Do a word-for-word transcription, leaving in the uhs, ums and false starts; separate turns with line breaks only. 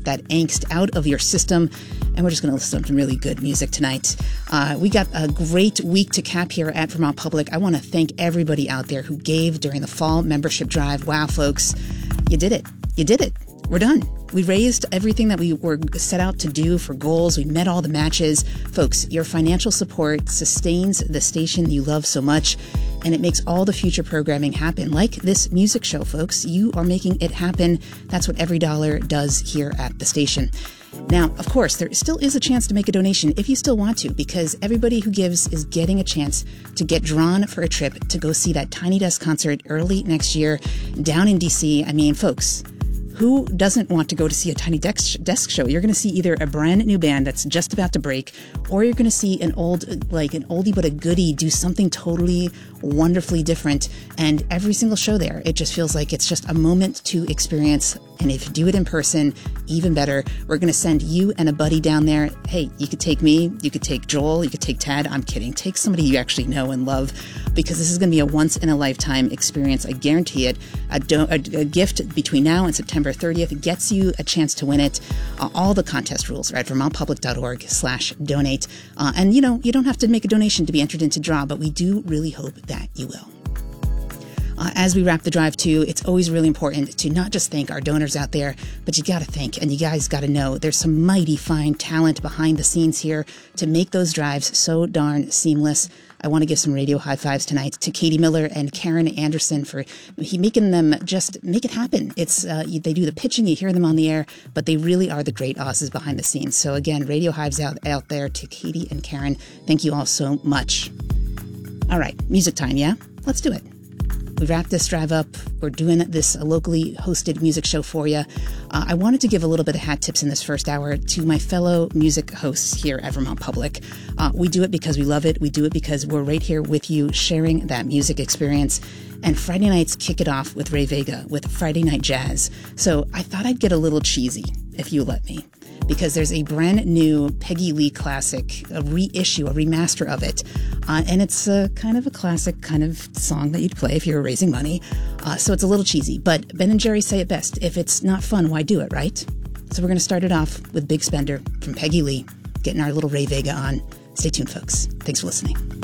that angst out of your system. And we're just going to listen to some really good music tonight. Uh, we got a great week to cap here at Vermont Public. I want to thank everybody out there who gave during the fall membership drive. Wow, folks, you did it. You did it. We're done. We raised everything that we were set out to do for goals. We met all the matches. Folks, your financial support sustains the station you love so much, and it makes all the future programming happen. Like this music show, folks. You are making it happen. That's what every dollar does here at the station. Now, of course, there still is a chance to make a donation if you still want to, because everybody who gives is getting a chance to get drawn for a trip to go see that Tiny Desk concert early next year down in D C. I mean, folks, who doesn't want to go to see a Tiny Desk, desk show? You're going to see either a brand new band that's just about to break, or you're going to see an old, like an oldie but a goodie do something totally wonderfully different. And every single show there, it just feels like it's just a moment to experience. And if you do it in person, even better. We're going to send you and a buddy down there. Hey, you could take me, you could take Joel, you could take Tad. I'm kidding. Take somebody you actually know and love, because this is going to be a once-in-a-lifetime experience. I guarantee it. A, do- a, a gift between now and September thirtieth gets you a chance to win it. Uh, all the contest rules are at vermontpublic.org slash donate. Uh, and, you know, you don't have to make a donation to be entered into draw, but we do really hope that you will. Uh, as we wrap the drive too, it's always really important to not just thank our donors out there, but you got to think, and you guys got to know, there's some mighty fine talent behind the scenes here to make those drives so darn seamless. I want to give some radio high fives tonight to Katie Miller and Karen Anderson for he making them just make it happen. It's uh, they do the pitching, you hear them on the air, but they really are the great Aussies behind the scenes. So again, radio hives out, out there to Katie and Karen. Thank you all so much. All right, music time, yeah? Let's do it. We wrapped this drive up. We're doing this locally hosted music show for you. Uh, I wanted to give a little bit of hat tips in this first hour to my fellow music hosts here at Vermont Public. Uh, we do it because we love it. We do it because we're right here with you sharing that music experience. And Friday nights kick it off with Ray Vega with Friday Night Jazz. So I thought I'd get a little cheesy, if you let me, because there's a brand new Peggy Lee classic, a reissue, a remaster of it. Uh, and it's a kind of a classic kind of song that you'd play if you were raising money. Uh, so it's a little cheesy, but Ben and Jerry say it best. If it's not fun, why do it, right? So we're going to start it off with Big Spender from Peggy Lee, getting our little Ray Vega on. Stay tuned, folks. Thanks for listening.